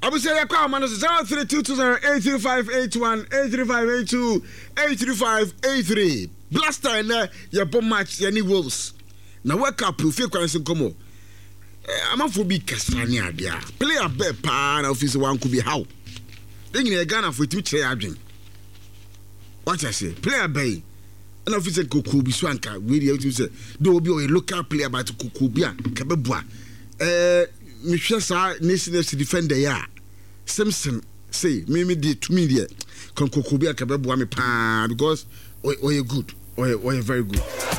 Obviously, I call man 0322083581 83582 83583. Blaster and your bomb match any wolves. Now wake up you feel quite come. I'm a phobia Cassania dia. Play a bet pan officer one could be how. Then you Ghana for 2 chair. What I say? Play a bay. An officer Kukubi Swanka, radio to say, do be a local player about Kukubia, Kababua. Michelle Nations to defend the yard. Simpson say, maybe did to me there. Kukubia Kababua me pa because or you're good or you're very good.